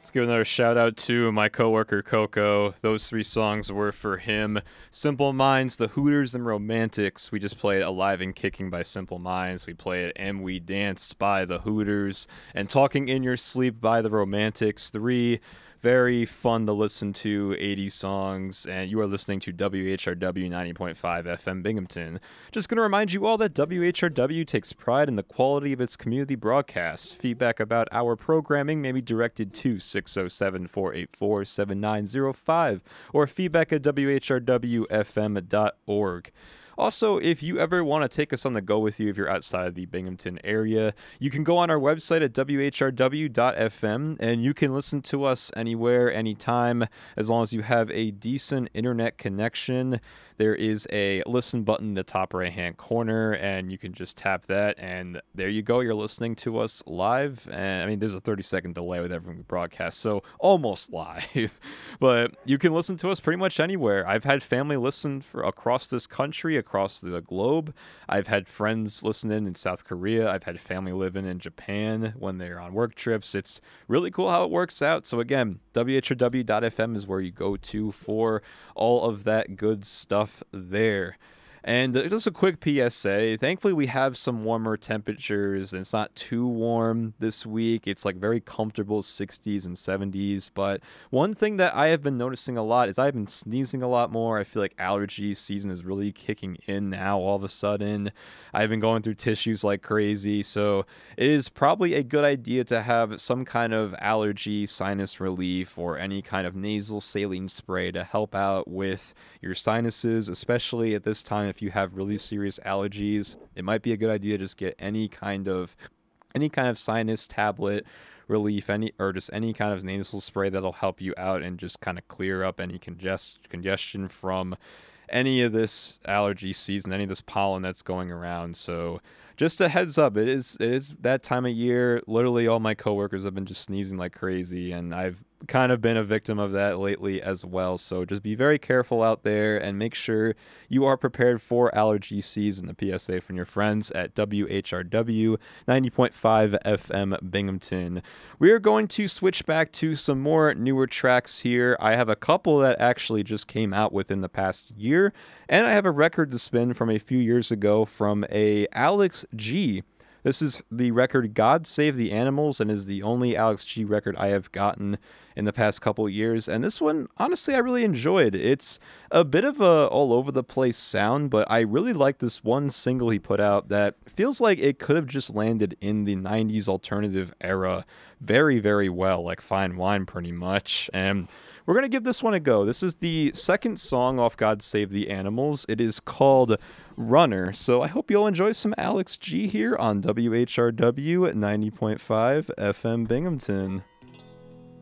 Let's give another shout out to my coworker Coco. Those three songs were for him. Simple Minds, The Hooters, and Romantics. We just played Alive and Kicking by Simple Minds. We played And We Danced by The Hooters. And Talking in Your Sleep by The Romantics. Three very fun to listen to 80s songs, and you are listening to WHRW 90.5 FM Binghamton. Just going to remind you all that WHRW takes pride in the quality of its community broadcasts. Feedback about our programming may be directed to 607-484-7905 or feedback at whrwfm.org. Also, if you ever want to take us on the go with you if you're outside of the Binghamton area, you can go on our website at whrw.fm and you can listen to us anywhere, anytime, as long as you have a decent internet connection. There is a listen button in the top right-hand corner, and you can just tap that, and there you go. You're listening to us live. And I mean, there's a 30-second delay with everything we broadcast, so almost live. But you can listen to us pretty much anywhere. I've had family listen across this country, across the globe. I've had friends listen in South Korea. I've had family living in Japan when they're on work trips. It's really cool how it works out. So again, whrw.fm is where you go to for all of that good stuff there. And just a quick PSA, thankfully we have some warmer temperatures, and it's not too warm this week. It's like very comfortable 60s and 70s, but one thing that I have been noticing a lot is I've been sneezing a lot more. I feel like allergy season is really kicking in now all of a sudden. I've been going through tissues like crazy, so it is probably a good idea to have some kind of allergy sinus relief or any kind of nasal saline spray to help out with your sinuses, especially at this time if you have really serious allergies. It might be a good idea to just get any kind of sinus tablet relief, or just any kind of nasal spray that'll help you out and just kind of clear up any congestion from any of this allergy season, any of this pollen that's going around. So just a heads up, it is that time of year. Literally all my coworkers have been just sneezing like crazy, and I've kind of been a victim of that lately as well. So just be very careful out there and make sure you are prepared for allergy season. The PSA from your friends at WHRW 90.5 FM Binghamton. We are going to switch back to some more newer tracks here. I have a couple that actually just came out within the past year, and I have a record to spin from a few years ago from a Alex G. This is the record God Save the Animals, and is the only Alex G record I have gotten in the past couple years. And this one, honestly, I really enjoyed. It's a bit of a all over the place sound, but I really like this one single he put out that feels like it could have just landed in the 90s alternative era very, very well, like fine wine pretty much. And we're going to give this one a go. This is the second song off God Save the Animals. It is called Runner. So I hope you'll enjoy some Alex G here on WHRW at 90.5 FM Binghamton.